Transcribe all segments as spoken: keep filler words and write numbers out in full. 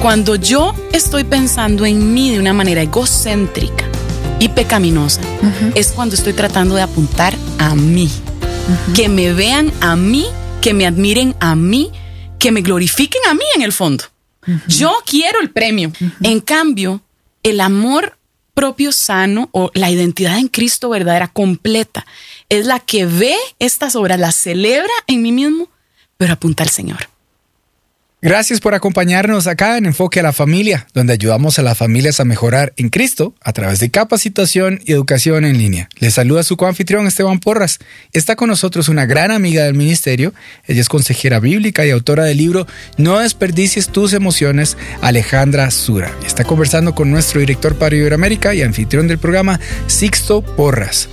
Cuando yo estoy pensando en mí de una manera egocéntrica y pecaminosa, uh-huh. es cuando estoy tratando de apuntar a mí. Uh-huh. Que me vean a mí, que me admiren a mí, que me glorifiquen a mí en el fondo. Uh-huh. Yo quiero el premio. Uh-huh. En cambio, el amor propio sano o la identidad en Cristo verdadera completa es la que ve estas obras, las celebra en mí mismo, pero apunta al Señor. Gracias por acompañarnos acá en Enfoque a la Familia, donde ayudamos a las familias a mejorar en Cristo a través de capacitación y educación en línea. Les saluda su coanfitrión Esteban Porras. Está con nosotros una gran amiga del ministerio. Ella es consejera bíblica y autora del libro No desperdicies tus emociones, Alejandra Sura. Está conversando con nuestro director para Iberoamérica y anfitrión del programa, Sixto Porras.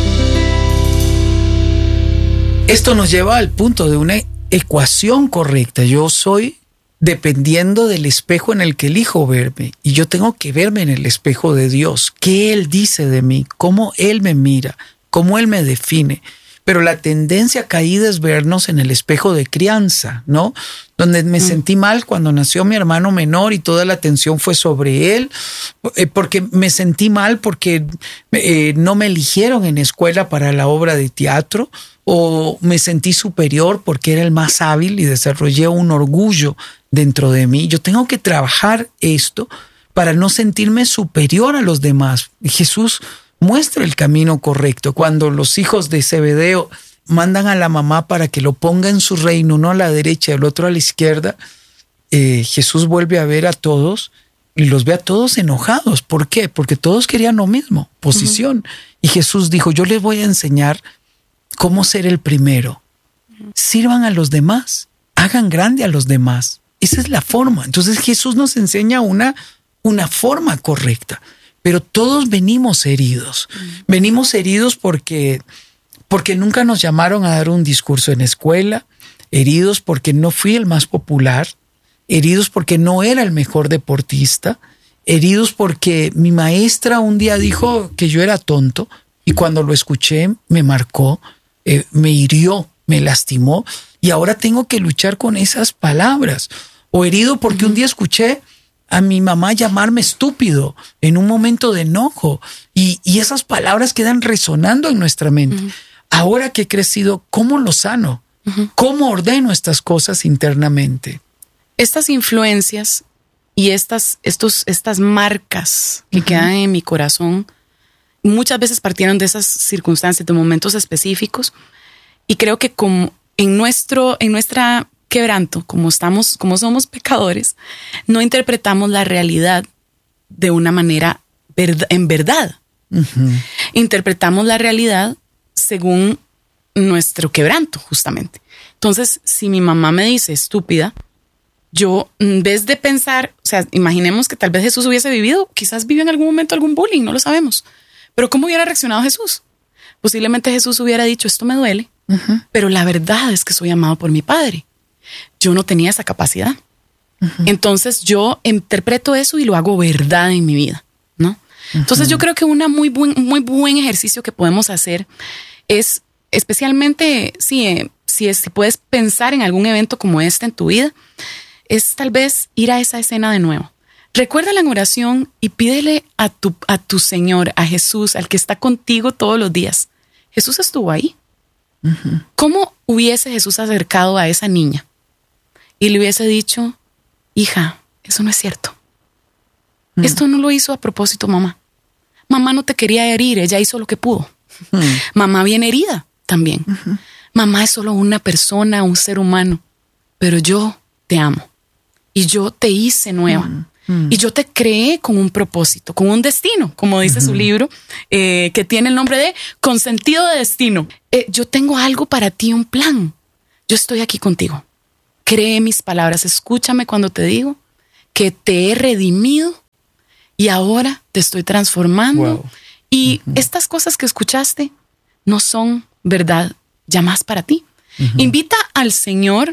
Esto nos lleva al punto de una ecuación correcta. Yo soy dependiendo del espejo en el que elijo verme, y yo tengo que verme en el espejo de Dios. ¿Qué Él dice de mí? ¿Cómo Él me mira? ¿Cómo Él me define? Pero la tendencia caída es vernos en el espejo de crianza, ¿no? Donde me mm. sentí mal cuando nació mi hermano menor y toda la atención fue sobre él, eh, porque me sentí mal porque eh, no me eligieron en escuela para la obra de teatro, o me sentí superior porque era el más hábil y desarrollé un orgullo dentro de mí. Yo tengo que trabajar esto para no sentirme superior a los demás. Y Jesús muestra el camino correcto. Cuando los hijos de Zebedeo mandan a la mamá para que lo ponga en su reino, uno a la derecha y el otro a la izquierda, eh, Jesús vuelve a ver a todos y los ve a todos enojados. ¿Por qué? Porque todos querían lo mismo, posición. Uh-huh. Y Jesús dijo, yo les voy a enseñar cómo ser el primero. Sirvan a los demás, hagan grande a los demás. Esa es la forma. Entonces Jesús nos enseña una, una forma correcta. Pero todos venimos heridos. Mm. Venimos heridos porque, porque nunca nos llamaron a dar un discurso en escuela, heridos porque no fui el más popular, heridos porque no era el mejor deportista, heridos porque mi maestra un día dijo que yo era tonto y cuando lo escuché me marcó, eh, me hirió, me lastimó y ahora tengo que luchar con esas palabras. O herido porque un día escuché a mi mamá llamarme estúpido en un momento de enojo y, y esas palabras quedan resonando en nuestra mente. Uh-huh. Ahora que he crecido, ¿cómo lo sano? Uh-huh. ¿Cómo ordeno estas cosas internamente? Estas influencias y estas, estos, estas marcas que uh-huh. quedan en mi corazón muchas veces partieron de esas circunstancias, de momentos específicos, y creo que como en nuestro, en nuestra quebranto, como estamos, como somos pecadores, no interpretamos la realidad de una manera verd- en verdad. Uh-huh. Interpretamos la realidad según nuestro quebranto, justamente. Entonces, si mi mamá me dice estúpida, yo, en vez de pensar, o sea, imaginemos que tal vez Jesús hubiese vivido, quizás vivió en algún momento algún bullying, no lo sabemos. Pero ¿cómo hubiera reaccionado Jesús? Posiblemente Jesús hubiera dicho, esto me duele, uh-huh. pero la verdad es que soy amado por mi Padre. Yo no tenía esa capacidad. Uh-huh. Entonces yo interpreto eso y lo hago verdad en mi vida, ¿no? Uh-huh. Entonces yo creo que un muy buen, muy buen ejercicio que podemos hacer es, especialmente si, eh, si, es, si puedes pensar en algún evento como este en tu vida, es tal vez ir a esa escena de nuevo. Recuérdala en oración y pídele a tu, a tu Señor, a Jesús, al que está contigo todos los días. Jesús estuvo ahí. Uh-huh. ¿Cómo hubiese Jesús acercado a esa niña y le hubiese dicho, hija, eso no es cierto? Uh-huh. Esto no lo hizo a propósito, mamá. Mamá no te quería herir, ella hizo lo que pudo. Uh-huh. Mamá viene herida también. Uh-huh. Mamá es solo una persona, un ser humano, pero yo te amo y yo te hice nueva. Uh-huh. Y yo te creé con un propósito, con un destino, como dice uh-huh. su libro, eh, que tiene el nombre de Con sentido de destino. Eh, yo tengo algo para ti, un plan. Yo estoy aquí contigo. Cree mis palabras, escúchame cuando te digo que te he redimido y ahora te estoy transformando. Wow. Y uh-huh. estas cosas que escuchaste no son verdad ya más para ti. Uh-huh. Invita al Señor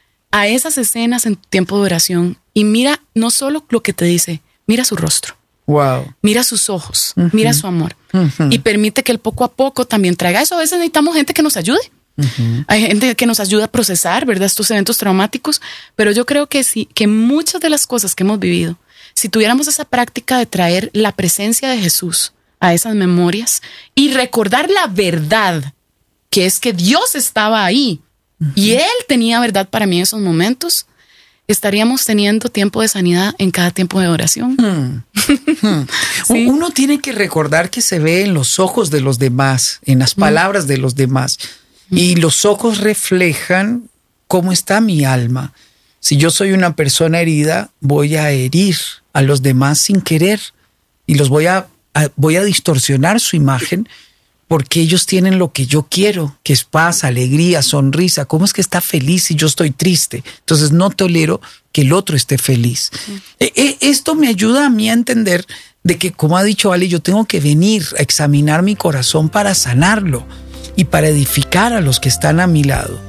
a esas escenas en tu tiempo de oración y mira no solo lo que te dice, mira su rostro. Wow. Mira sus ojos, uh-huh. mira su amor. Uh-huh. Y permite que él poco a poco también traiga eso. A veces necesitamos gente que nos ayude. Uh-huh. Hay gente que nos ayuda a procesar, ¿verdad?, estos eventos traumáticos, pero yo creo que sí, que muchas de las cosas que hemos vivido, si tuviéramos esa práctica de traer la presencia de Jesús a esas memorias y recordar la verdad, que es que Dios estaba ahí uh-huh. y Él tenía verdad para mí en esos momentos, estaríamos teniendo tiempo de sanidad en cada tiempo de oración. Hmm. Hmm. Sí. Uno tiene que recordar que se ve en los ojos de los demás, en las palabras hmm. de los demás. Hmm. Y los ojos reflejan cómo está mi alma. Si yo soy una persona herida, voy a herir a los demás sin querer. Y los voy a, a, voy a distorsionar su imagen porque ellos tienen lo que yo quiero, que es paz, alegría, sonrisa. ¿Cómo es que está feliz si yo estoy triste? Entonces no tolero que el otro esté feliz. Sí. E- esto me ayuda a mí a entender de que, como ha dicho Ale, yo tengo que venir a examinar mi corazón para sanarlo y para edificar a los que están a mi lado.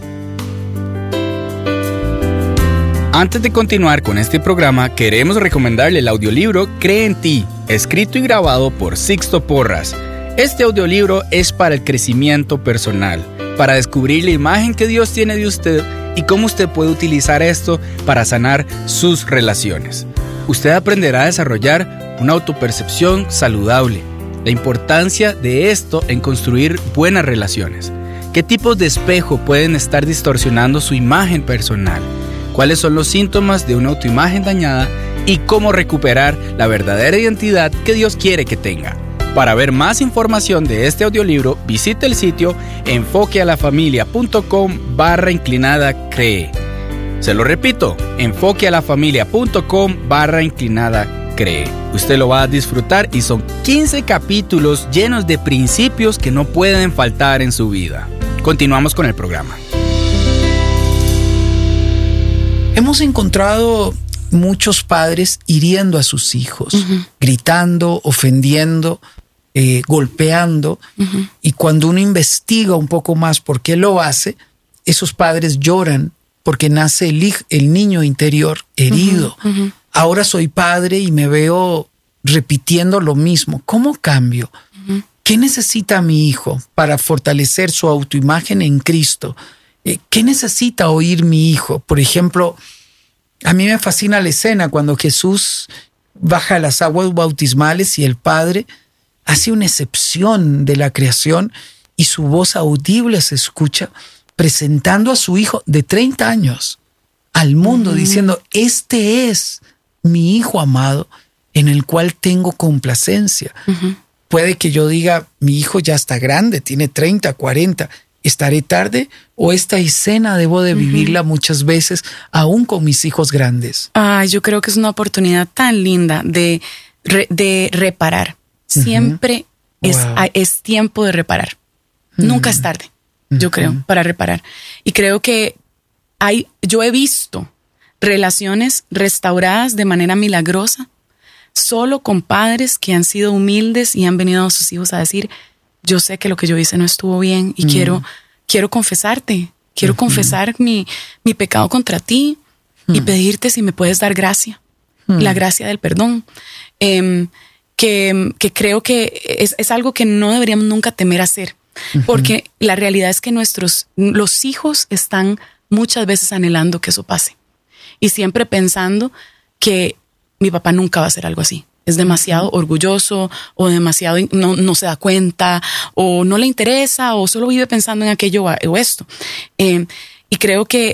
Antes de continuar con este programa, queremos recomendarle el audiolibro Cree en Ti, escrito y grabado por Sixto Porras. Este audiolibro es para el crecimiento personal, para descubrir la imagen que Dios tiene de usted y cómo usted puede utilizar esto para sanar sus relaciones. Usted aprenderá a desarrollar una autopercepción saludable, la importancia de esto en construir buenas relaciones, qué tipos de espejo pueden estar distorsionando su imagen personal, cuáles son los síntomas de una autoimagen dañada y cómo recuperar la verdadera identidad que Dios quiere que tenga. Para ver más información de este audiolibro, visite el sitio enfoquealafamilia.com barra inclinada cree. Se lo repito, enfoquealafamilia.com barra inclinada cree. Usted lo va a disfrutar y son quince capítulos llenos de principios que no pueden faltar en su vida. Continuamos con el programa. Hemos encontrado muchos padres hiriendo a sus hijos, uh-huh. gritando, ofendiendo, eh, golpeando. Uh-huh. Y cuando uno investiga un poco más por qué lo hace, esos padres lloran porque nace el, hij- el niño interior herido. Uh-huh. Uh-huh. Ahora soy padre y me veo repitiendo lo mismo. ¿Cómo cambio? Uh-huh. ¿Qué necesita mi hijo para fortalecer su autoimagen en Cristo? Eh, ¿Qué necesita oír mi hijo? Por ejemplo, a mí me fascina la escena cuando Jesús baja las aguas bautismales y el Padre hace una excepción de la creación y su voz audible se escucha presentando a su hijo de treinta años al mundo, uh-huh. diciendo, este es mi hijo amado en el cual tengo complacencia. Uh-huh. Puede que yo diga, mi hijo ya está grande, tiene treinta, cuarenta, ¿estaré tarde? ¿O esta escena debo de vivirla uh-huh. muchas veces, aún con mis hijos grandes? Ah, yo creo que es una oportunidad tan linda de, re, de reparar. Uh-huh. Siempre wow. es, es tiempo de reparar. Uh-huh. Nunca es tarde, uh-huh. yo creo, para reparar. Y creo que hay, yo he visto relaciones restauradas de manera milagrosa solo con padres que han sido humildes y han venido a sus hijos a decir, yo sé que lo que yo hice no estuvo bien y mm. quiero, quiero confesarte, quiero mm-hmm. confesar mi, mi pecado contra ti mm. y pedirte si me puedes dar gracia, mm. la gracia del perdón. Eh, que, que creo que es, es algo que no deberíamos nunca temer hacer, mm-hmm. porque la realidad es que nuestros, los hijos están muchas veces anhelando que eso pase y siempre pensando que mi papá nunca va a hacer algo así. Es demasiado orgulloso o demasiado no, no se da cuenta o no le interesa o solo vive pensando en aquello o esto. Eh, y creo que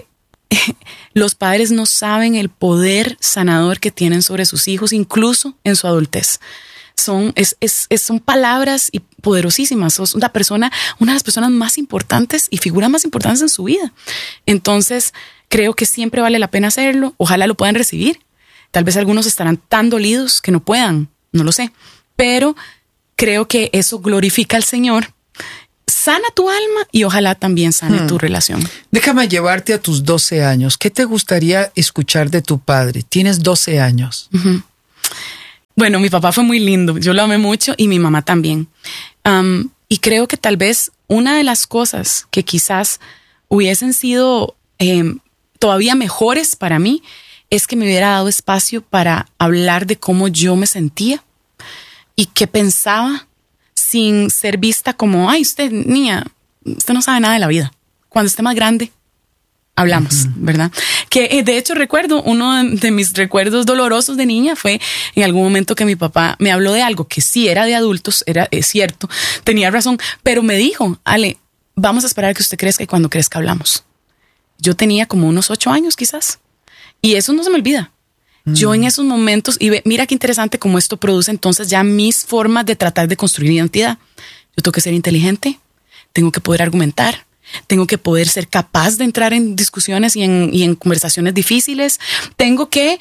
los padres no saben el poder sanador que tienen sobre sus hijos, incluso en su adultez. Son, es, es, es, son palabras y poderosísimas. Sos una persona, una de las personas más importantes y figuras más importantes en su vida. Entonces, creo que siempre vale la pena hacerlo. Ojalá lo puedan recibir. Tal vez algunos estarán tan dolidos que no puedan, no lo sé. Pero creo que eso glorifica al Señor, sana tu alma y ojalá también sane hmm. tu relación. Déjame llevarte a tus doce años. ¿Qué te gustaría escuchar de tu padre? Tienes doce años. Uh-huh. Bueno, mi papá fue muy lindo. Yo lo amé mucho y mi mamá también. Um, y creo que tal vez una de las cosas que quizás hubiesen sido eh, todavía mejores para mí es que me hubiera dado espacio para hablar de cómo yo me sentía y qué pensaba sin ser vista como, ay, usted, niña, usted no sabe nada de la vida. cuando esté más grande, hablamos, uh-huh. ¿verdad? Que eh, de hecho recuerdo, uno de, de mis recuerdos dolorosos de niña fue en algún momento que mi papá me habló de algo que sí era de adultos, era es cierto, tenía razón, pero me dijo, Ale, vamos a esperar que usted crezca y cuando crezca hablamos. Yo tenía como unos ocho años quizás. Y eso no se me olvida. Mm. Yo en esos momentos, y ve, mira qué interesante cómo esto produce entonces ya mis formas de tratar de construir identidad. Yo tengo que ser inteligente, tengo que poder argumentar, tengo que poder ser capaz de entrar en discusiones y en, y en conversaciones difíciles. Tengo que,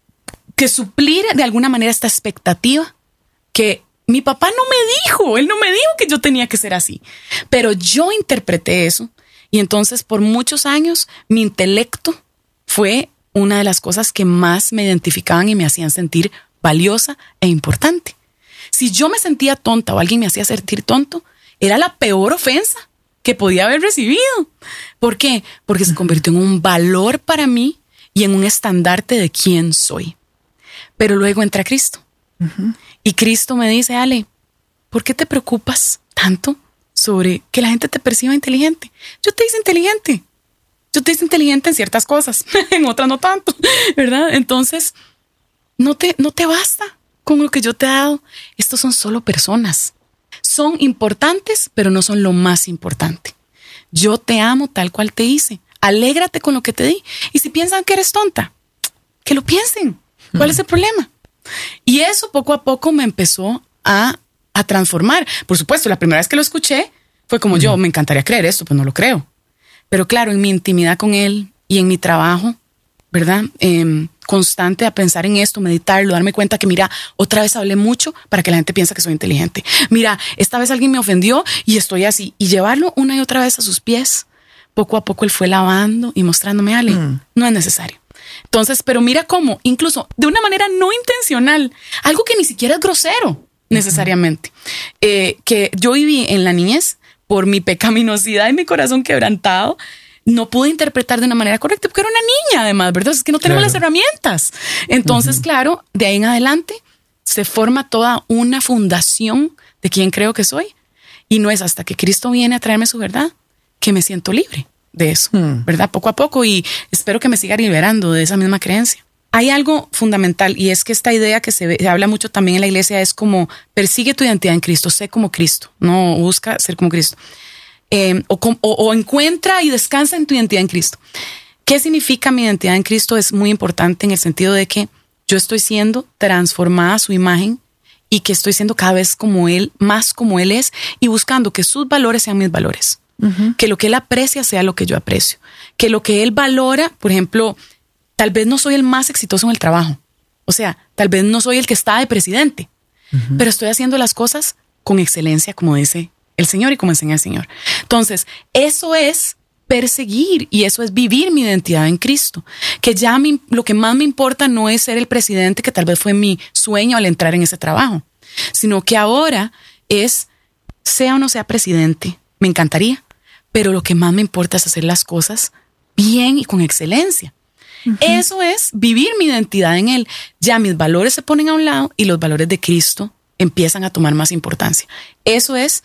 que suplir de alguna manera esta expectativa que mi papá no me dijo, él no me dijo que yo tenía que ser así. Pero yo interpreté eso y entonces por muchos años mi intelecto fue una de las cosas que más me identificaban y me hacían sentir valiosa e importante. Si yo me sentía tonta o alguien me hacía sentir tonto, era la peor ofensa que podía haber recibido. ¿Por qué? Porque se convirtió en un valor para mí y en un estandarte de quién soy. Pero luego entra Cristo. Uh-huh. Y Cristo me dice, Ale, ¿por qué te preocupas tanto sobre que la gente te perciba inteligente? Yo te hice inteligente. Yo te hice inteligente en ciertas cosas, en otras no tanto, ¿verdad? Entonces, no te, no te basta con lo que yo te he dado. Estos son solo personas. Son importantes, pero no son lo más importante. Yo te amo tal cual te hice. Alégrate con lo que te di. Y si piensan que eres tonta, que lo piensen. ¿Cuál es el problema? Y eso poco a poco me empezó a, a transformar. Por supuesto, la primera vez que lo escuché fue como yo, me encantaría creer esto, pues no lo creo. Pero claro, en mi intimidad con él y en mi trabajo, ¿verdad? Eh, constante a pensar en esto, meditarlo, darme cuenta que mira, otra vez hablé mucho para que la gente piense que soy inteligente. Mira, esta vez alguien me ofendió y estoy así. Y llevarlo una y otra vez a sus pies. Poco a poco él fue lavando y mostrándome, Ale, mm. no es necesario. Entonces, pero mira cómo, incluso de una manera no intencional, algo que ni siquiera es grosero necesariamente, uh-huh. eh, que yo viví en la niñez por mi pecaminosidad y mi corazón quebrantado, no pude interpretar de una manera correcta porque era una niña además, ¿verdad? Es que no tenemos claro. las herramientas. Entonces, uh-huh. claro, de ahí en adelante se forma toda una fundación de quién creo que soy y no es hasta que Cristo viene a traerme su verdad que me siento libre de eso, hmm. ¿verdad? Poco a poco y espero que me siga liberando de esa misma creencia. Hay algo fundamental y es que esta idea que se, ve, se habla mucho también en la iglesia es como persigue tu identidad en Cristo, sé como Cristo, no busca ser como Cristo. Eh, o, o, o encuentra y descansa en tu identidad en Cristo. ¿Qué significa mi identidad en Cristo? Es muy importante en el sentido de que yo estoy siendo transformada a su imagen y que estoy siendo cada vez como Él, más como Él es y buscando que sus valores sean mis valores. Uh-huh. Que lo que él aprecia sea lo que yo aprecio. Que lo que él valora, por ejemplo, tal vez no soy el más exitoso en el trabajo. O sea, tal vez no soy el que está de presidente. Uh-huh. Pero estoy haciendo las cosas con excelencia, como dice el Señor y como enseña el Señor. Entonces, eso es perseguir y eso es vivir mi identidad en Cristo. Que ya me, lo que más me importa no es ser el presidente, que tal vez fue mi sueño al entrar en ese trabajo, sino que ahora es, sea o no sea presidente, me encantaría. Pero lo que más me importa es hacer las cosas bien y con excelencia. Uh-huh. Eso es vivir mi identidad en Él. Ya mis valores se ponen a un lado y los valores de Cristo empiezan a tomar más importancia. Eso es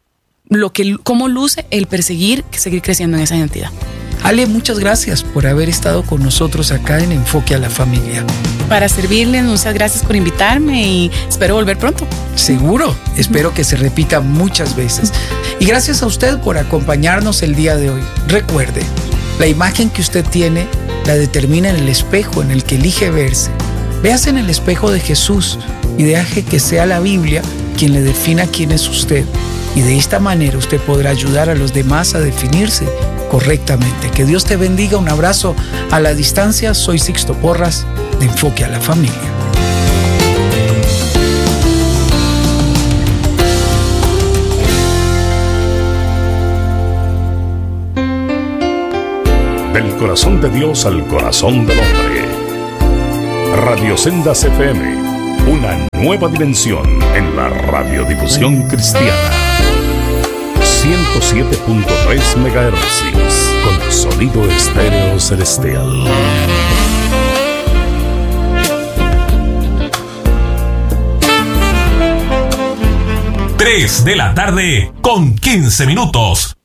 lo que, cómo luce el perseguir, seguir creciendo en esa identidad. Ale, muchas gracias por haber estado con nosotros acá en Enfoque a la Familia. Para servirles, muchas gracias por invitarme y espero volver pronto. Seguro, espero que se repita muchas veces. Y gracias a usted por acompañarnos el día de hoy. Recuerde, la imagen que usted tiene la determina en el espejo en el que elige verse. Véase en el espejo de Jesús y deje que sea la Biblia quien le defina quién es usted. Y de esta manera usted podrá ayudar a los demás a definirse correctamente. Que Dios te bendiga. Un abrazo a la distancia. Soy Sixto Porras de Enfoque a la Familia. Del corazón de Dios al corazón del hombre. Radio Sendas F M, una nueva dimensión en la radiodifusión cristiana. ciento siete punto tres megahercios con sonido estéreo celestial. tres de la tarde con quince minutos.